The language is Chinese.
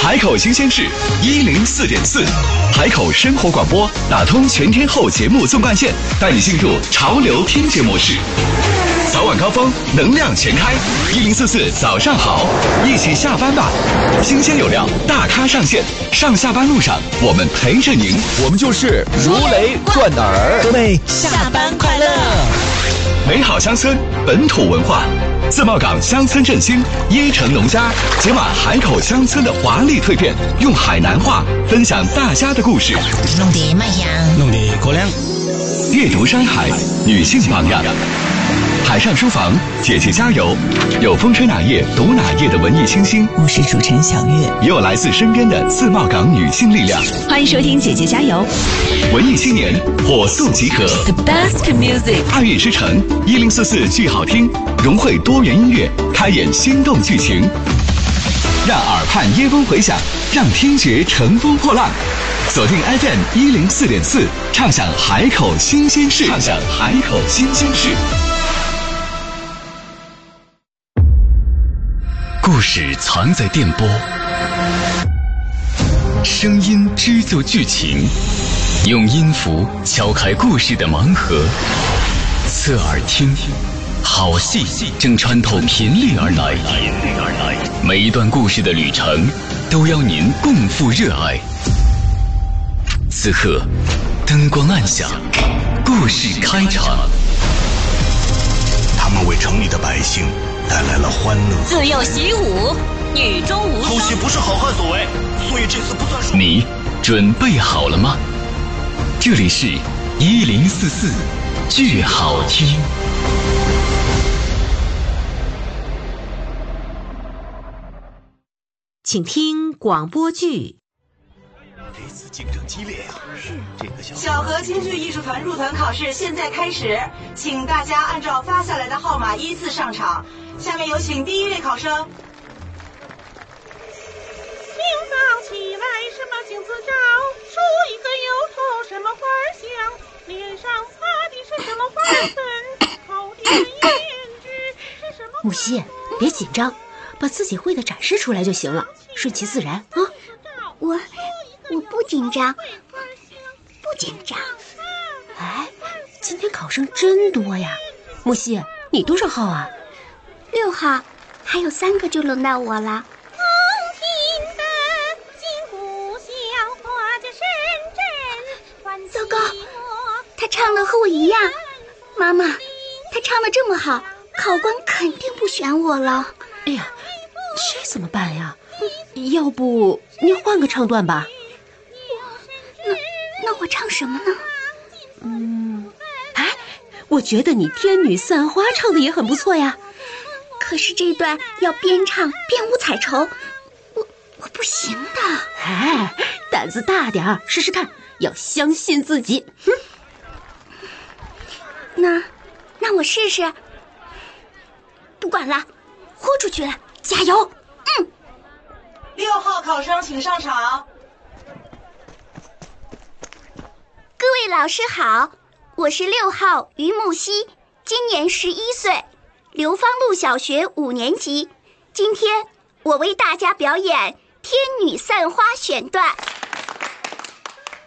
海口新鲜事104.4，海口生活广播打通全天候节目纵贯线，带你进入潮流听节模式。早晚高峰，能量全开，1044早上好，一起下班吧。新鲜有料，大咖上线，上下班路上我们陪着您， 我们就是如雷贯耳。 各位下班快乐！ 美好乡村，本土文化。自贸港乡村振兴，椰城农家解码海口乡村的华丽蜕变，用海南话分享大家的故事。 弄得卖香， 弄得过凉。 阅读山海，女性榜样。海上书房，姐姐加油！有风吹哪页读哪页的文艺清新， 我是主持人小月， 也有来自身边的自贸港女性力量。 欢迎收听姐姐加油！ 文艺青年火速集合 ，The best music。 2月之城1044剧好听，融汇多元音乐，开演心动剧情，让耳畔耶风回响，让听觉乘风破浪。锁定 FM 104.4，畅享海口新鲜事，畅享海口新鲜事。故事藏在电波，声音织就剧情，用音符敲开故事的盲盒。侧耳听，好戏正穿透频率而来，每一段故事的旅程都邀您共赴热爱。此刻灯光暗下，故事开场。 他们为城里的百姓带来了欢乐。 自幼习武，女中无双。 偷袭不是好汉所为，所以这次不算数。 你准备好了吗？这里是1044剧好听。 请听广播剧。 这次竞争激烈呀！是这个小河京剧艺术团入团考试现在开始，请大家按照发下来的号码依次上场。下面有请第一位考生。 清早起来，什么镜子照？梳一个油头，什么花香？脸上擦的是什么花粉？头顶胭脂是什么？ 木西，别紧张，把自己会的展示出来就行了，顺其自然啊。 我不紧张，不紧张。 哎，今天考生真多呀！木西，你多少号啊 ？6号，还有3个就轮到我了。 红听得进故乡，花着深圳。 糟糕，他唱的和我一样。妈妈，他唱的这么好，考官肯定不选我了。 哎呀，这怎么办呀？要不你换个唱段吧。 那我唱什么呢？ 我觉得你天女散花唱的也很不错呀。 可是这段要边唱边舞彩绸，我不行的。 哎，胆子大点儿，试试看，要相信自己。 那我试试。不管了，豁出去了，加油 ！6号考生请上场。 各位老师好，我是6号于木西，今年11岁，流芳路小学5年级。今天我为大家表演《天女散花》选段。